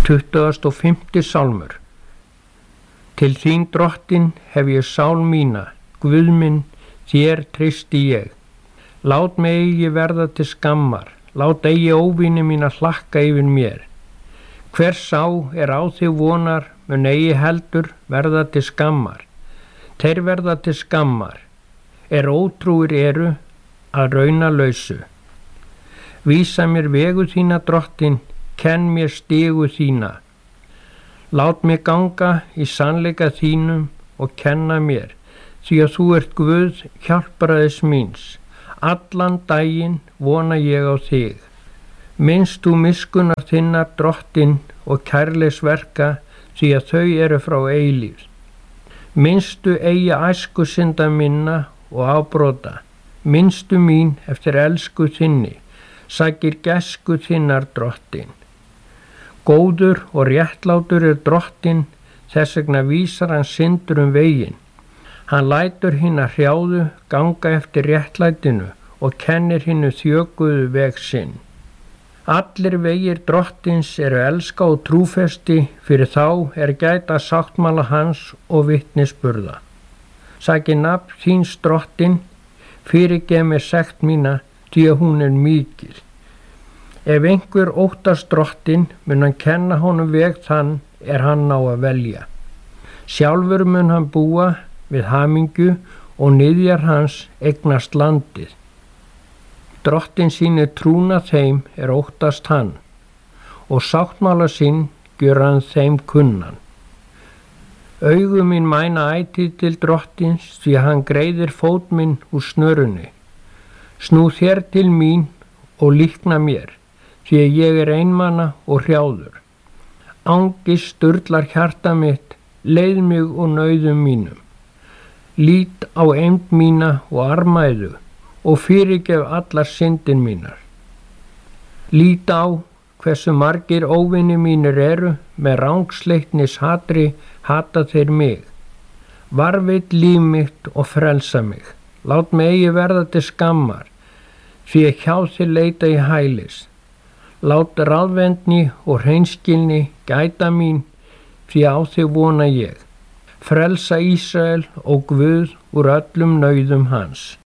25. sálmur. Til þín drottin hef ég sál mína, Guð minn, þér treysti ég. Lát mig eigi verða til skammar, lát eigi óvini mína hlakka yfir mér. Hver sá á þig vonar, mun eigi heldur verða til skammar. Þeir verða til skammar, ótrúir eru að rauna lausu. Vísa mér vegu þína, drottin, kenn mér stigu þína. Lát mig ganga í sannleika þínum og kenna mér, því að þú ert Guð hjálpræðis míns. Allan daginn vona ég á þig. Minnst þú miskunnar þinnar, drottin, og kærleisverka, því að þau eru frá eilífð. Minnstu eigi æskusynda minna og ábrota. Minnstu mín eftir elsku þinni, sakir gæsku þinnar, drottin. Góður og réttlátur drottin, þess vegna vísar hann syndur veginn. Hann lætur hina hrjáðu ganga eftir réttlætinu og kennir hinu þjökuðu veg sinn. Allir vegir drottins eru elska og trúfesti, fyrir þá gæta sáttmála hans og vitnisburða. Saki nafn þíns, drottin, fyrirgef mér sekt mína, því að hún mikil. Ef einhver óttast drottin, mun hann kenna honum veg þann hann á að velja. Sjálfur mun hann búa við hamingju og niðjar hans eignast landið. Drottin sýnir trúna þeim óttast hann og sáttmála sinn gjör hann þeim kunnan. Augu mín mæna ætíð til drottins, því að hann greiðir fót minn úr snörunni. Snú þér til mín og líkna mér, því að ég einmana og hrjáður. Angist sturlar hjarta mitt, leið mig og nauðum mínum. Lít á eymd mína og armæðu og fyrirgef allar syndin mínar. Lít á hversu margir óvinni mínir eru, með rangsleitnis hatri hata þeir mig. Varveit líf mitt og frelsa mig. Lát mig eigi verða til skammar, því að hjá þér leita í hælis. Lát ráðvendni og hreinskilni gæta mín, því á þig vona ég. Frelsa Ísrael og Guð úr öllum nauðum hans.